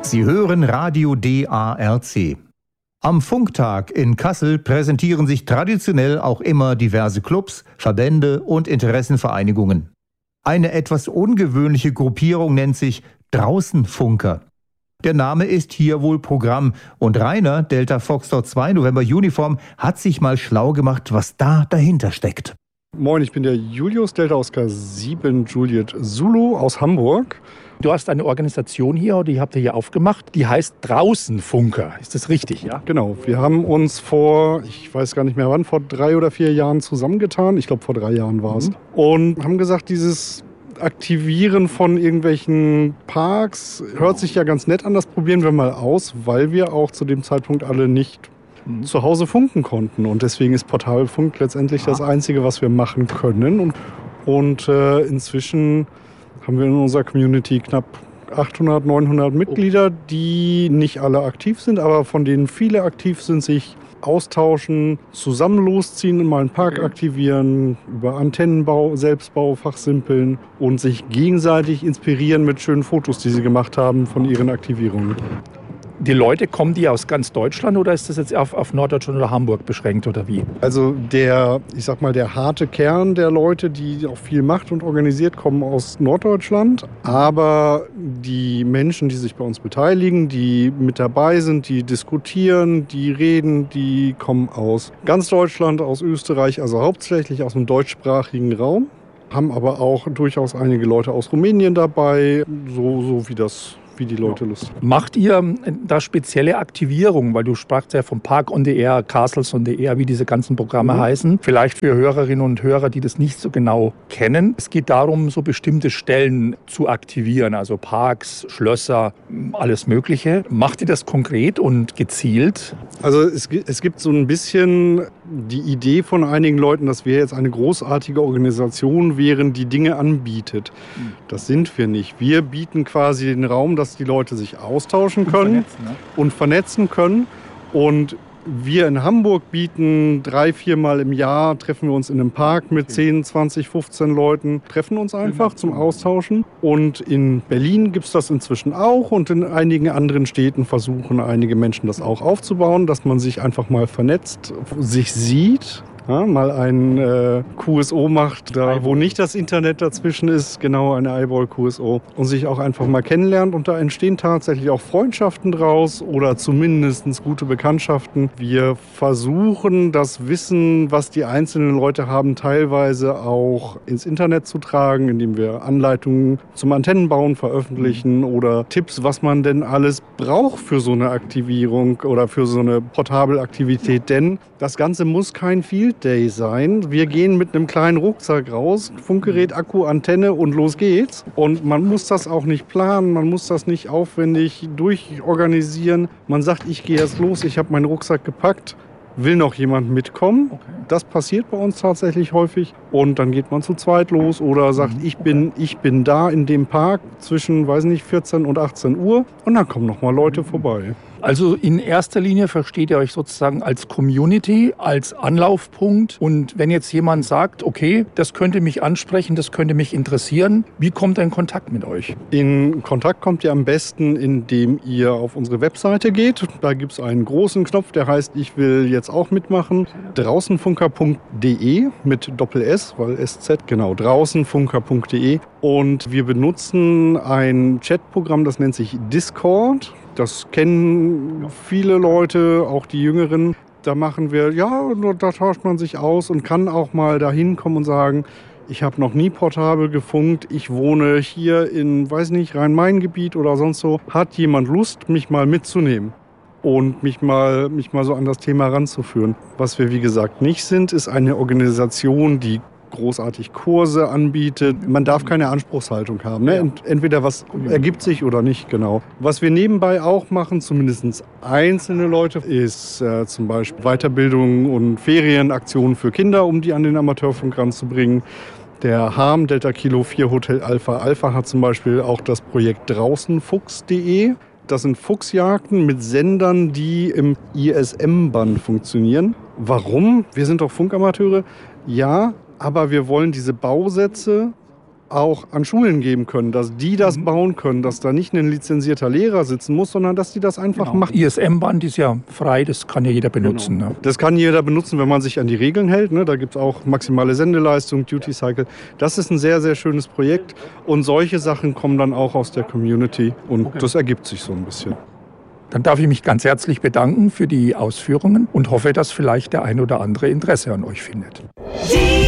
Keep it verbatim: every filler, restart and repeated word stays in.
Sie hören Radio D A R C. Am Funktag in Kassel präsentieren sich traditionell auch immer diverse Clubs, Verbände und Interessenvereinigungen. Eine etwas ungewöhnliche Gruppierung nennt sich Draußenfunker. Der Name ist hier wohl Programm und Rainer, Delta Foxtrot zwei November Uniform, hat sich mal schlau gemacht, was da dahinter steckt. Moin, ich bin der Julius, Delta Oscar sieben Juliet Zulu aus Hamburg. Du hast eine Organisation hier, die habt ihr hier aufgemacht, die heißt Draußenfunker. Ist das richtig, ja? Genau, wir haben uns vor, ich weiß gar nicht mehr wann, vor drei oder vier Jahren zusammengetan. Ich glaube, vor drei Jahren war es. Mhm. Und haben gesagt, dieses Aktivieren von irgendwelchen Parks hört sich ja ganz nett an, das probieren wir mal aus, weil wir auch zu dem Zeitpunkt alle nicht mhm. zu Hause funken konnten. Und deswegen ist Portabelfunk letztendlich ah. das Einzige, was wir machen können. Und, und äh, inzwischen haben wir in unserer Community knapp achthundert, neunhundert Mitglieder, die nicht alle aktiv sind, aber von denen viele aktiv sind, sich austauschen, zusammen losziehen, mal einen Park aktivieren, über Antennenbau, Selbstbau, fachsimpeln und sich gegenseitig inspirieren mit schönen Fotos, die sie gemacht haben von ihren Aktivierungen. Die Leute, kommen die aus ganz Deutschland oder ist das jetzt auf, auf Norddeutschland oder Hamburg beschränkt oder wie? Also der, ich sag mal, der harte Kern der Leute, die auch viel macht und organisiert, kommen aus Norddeutschland. Aber die Menschen, die sich bei uns beteiligen, die mit dabei sind, die diskutieren, die reden, die kommen aus ganz Deutschland, aus Österreich, also hauptsächlich aus dem deutschsprachigen Raum. Haben aber auch durchaus einige Leute aus Rumänien dabei, so, so wie das wie die Leute Lust haben. Macht ihr da spezielle Aktivierungen? Weil du sprachst ja vom Park on the Air, Castles on the Air, wie diese ganzen Programme mhm. heißen. Vielleicht für Hörerinnen und Hörer, die das nicht so genau kennen. Es geht darum, so bestimmte Stellen zu aktivieren, also Parks, Schlösser, alles Mögliche. Macht ihr das konkret und gezielt? Also es, es gibt so ein bisschen die Idee von einigen Leuten, dass wir jetzt eine großartige Organisation wären, die Dinge anbietet. Mhm. Das sind wir nicht. Wir bieten quasi den Raum, dass die Leute sich austauschen können und vernetzen, ne? und vernetzen können. Und wir in Hamburg bieten drei, viermal im Jahr, treffen wir uns in einem Park mit okay. zehn, zwanzig, fünfzehn Leuten, treffen uns einfach zum Austauschen. Und in Berlin gibt es das inzwischen auch und in einigen anderen Städten versuchen einige Menschen das auch aufzubauen, dass man sich einfach mal vernetzt, sich sieht. Ja, mal ein äh, Q S O macht, da wo nicht das Internet dazwischen ist, genau eine Eyeball-Q S O und sich auch einfach mal kennenlernt und da entstehen tatsächlich auch Freundschaften draus oder zumindest gute Bekanntschaften. Wir versuchen das Wissen, was die einzelnen Leute haben, teilweise auch ins Internet zu tragen, indem wir Anleitungen zum Antennenbauen veröffentlichen oder Tipps, was man denn alles braucht für so eine Aktivierung oder für so eine Portabelaktivität, denn das Ganze muss kein Field Day sein. Wir gehen mit einem kleinen Rucksack raus, Funkgerät, Akku, Antenne und los geht's. Und man muss das auch nicht planen, man muss das nicht aufwendig durchorganisieren. Man sagt, ich gehe jetzt los, ich habe meinen Rucksack gepackt. Will noch jemand mitkommen? Okay. Das passiert bei uns tatsächlich häufig. Und dann geht man zu zweit los oder sagt, mhm. ich bin, ich bin da in dem Park zwischen, weiß nicht, vierzehn und achtzehn Uhr. Und dann kommen noch mal Leute vorbei. Also in erster Linie versteht ihr euch sozusagen als Community, als Anlaufpunkt. Und wenn jetzt jemand sagt, okay, das könnte mich ansprechen, das könnte mich interessieren, wie kommt er in Kontakt mit euch? In Kontakt kommt ihr am besten, indem ihr auf unsere Webseite geht. Da gibt es einen großen Knopf, der heißt, ich will jetzt auch mitmachen. draußenfunker punkt de mit Doppel-S, weil S Z, genau, draußenfunker punkt de. Und wir benutzen ein Chatprogramm, das nennt sich Discord. Das kennen viele Leute, auch die Jüngeren. Da machen wir, ja, da tauscht man sich aus und kann auch mal dahin kommen und sagen, ich habe noch nie portabel gefunkt, ich wohne hier in, weiß nicht, Rhein-Main-Gebiet oder sonst so. Hat jemand Lust, mich mal mitzunehmen und mich mal, mich mal so an das Thema ranzuführen? Was wir, wie gesagt, nicht sind, ist eine Organisation, die großartig Kurse anbietet. Man darf keine Anspruchshaltung haben. Ne? Ent- entweder was ergibt sich oder nicht, genau. Was wir nebenbei auch machen, zumindest einzelne Leute, ist äh, zum Beispiel Weiterbildung und Ferienaktionen für Kinder, um die an den Amateurfunk ranzubringen. Der H A M, Delta Kilo vier Hotel Alpha Alpha, hat zum Beispiel auch das Projekt draußenfuchs punkt de. Das sind Fuchsjagden mit Sendern, die im I S M-Band funktionieren. Warum? Wir sind doch Funkamateure. Ja, aber wir wollen diese Bausätze auch an Schulen geben können, dass die das mhm. bauen können, dass da nicht ein lizenzierter Lehrer sitzen muss, sondern dass die das einfach genau. machen. I S M-Band ist ja frei, das kann ja jeder benutzen. Genau. Ne? Das kann jeder benutzen, wenn man sich an die Regeln hält. Ne? Da gibt es auch maximale Sendeleistung, Duty Cycle. Das ist ein sehr, sehr schönes Projekt und solche Sachen kommen dann auch aus der Community und okay. das ergibt sich so ein bisschen. Dann darf ich mich ganz herzlich bedanken für die Ausführungen und hoffe, dass vielleicht der ein oder andere Interesse an euch findet.